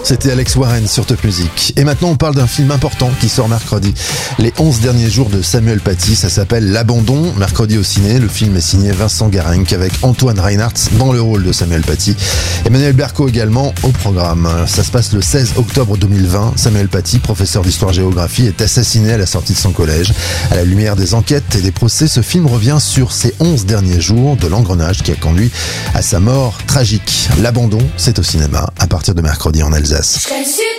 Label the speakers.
Speaker 1: C'était Alex Warren sur Top Music. Et maintenant, on parle d'un film important qui sort mercredi. Les 11 derniers jours de Samuel Paty, ça s'appelle L'Abandon. Mercredi au ciné, le film est signé Vincent Garenc avec Antoine Reinhardt dans le rôle de Samuel Paty. Emmanuel Berco également au programme. Ça se passe le 16 octobre 2020. Samuel Paty, professeur d'histoire-géographie, est assassiné à la sortie de son collège. À la lumière des enquêtes et des procès, ce film revient sur ces 11 derniers jours de l'engrenage qui a conduit à sa mort tragique. L'Abandon, c'est au cinéma à partir de mercredi en Alsace.